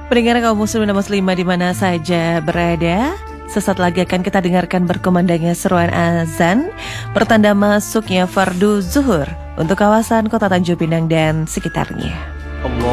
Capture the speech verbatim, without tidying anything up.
Pendengar kaum muslimin dan muslimah di mana saja berada, sesaat lagi akan kita dengarkan berkumandangnya seruan azan pertanda masuknya fardu zuhur untuk kawasan Kota Tanjung Pinang dan sekitarnya.